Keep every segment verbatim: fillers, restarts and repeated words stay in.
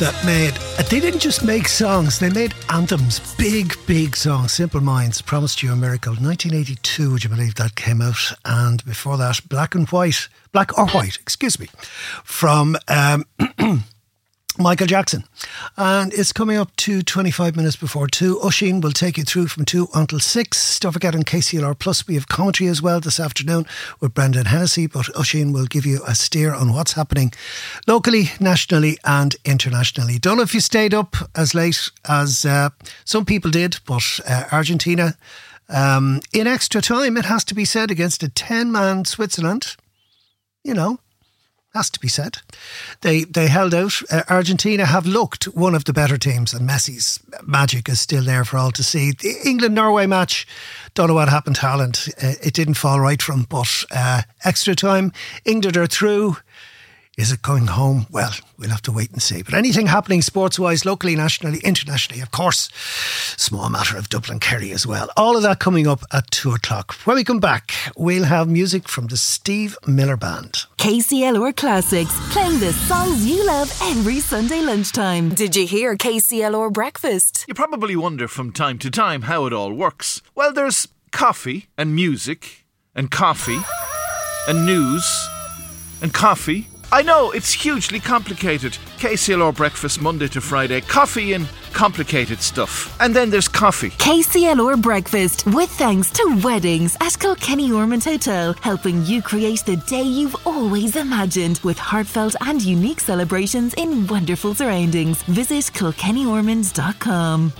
that made, they didn't just make songs, they made anthems, big, big songs. Simple Minds, Promised You a Miracle. nineteen eighty-two, would you believe that came out? And before that, Black and White, Black or White, excuse me, from um, Michael Jackson. And it's coming up to twenty-five minutes before two. Oisin will take you through from two until six. Don't forget on K C L R Plus we have commentary as well this afternoon with Brendan Hennessy, but Oisin will give you a steer on what's happening locally, nationally and internationally. Don't know if you stayed up as late as uh, some people did, but uh, Argentina um, in extra time, it has to be said, against a ten-man Switzerland, you know, has to be said. They they held out. Uh, Argentina have looked one of the better teams, and Messi's magic is still there for all to see. The England-Norway match, don't know what happened to Haaland. Uh, it didn't fall right from, but uh, extra time. England are through. Is it going home? Well, we'll have to wait and see. But anything happening sports-wise, locally, nationally, internationally, of course. Small matter of Dublin Kerry as well. All of that coming up at two o'clock. When we come back, we'll have music from the Steve Miller Band. K C L R Classics, playing the songs you love every Sunday lunchtime. Did you hear K C L R Breakfast? You probably wonder from time to time how it all works. Well, there's coffee and music and coffee and news and coffee. I know, it's hugely complicated. K C L R Breakfast, Monday to Friday. Coffee and complicated stuff. And then there's coffee. K C L R Breakfast, with thanks to Weddings at Kilkenny Ormond Hotel, helping you create the day you've always imagined, with heartfelt and unique celebrations in wonderful surroundings. Visit kilkenny ormond dot com.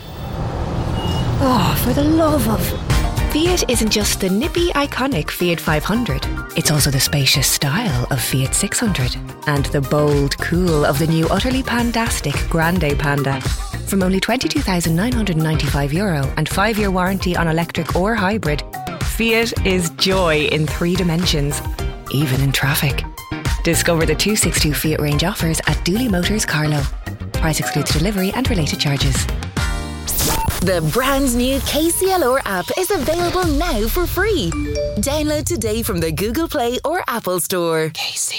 Oh, for the love of... Fiat isn't just the nippy, iconic Fiat five hundred. It's also the spacious style of Fiat six hundred. And the bold cool of the new utterly pandastic Grande Panda. From only twenty-two thousand nine hundred ninety-five euro and five-year warranty on electric or hybrid, Fiat is joy in three dimensions, even in traffic. Discover the two sixty-two Fiat range offers at Dooley Motors Carlow. Price excludes delivery and related charges. The brand new K C L R app is available now for free. Download today from the Google Play or Apple Store. K C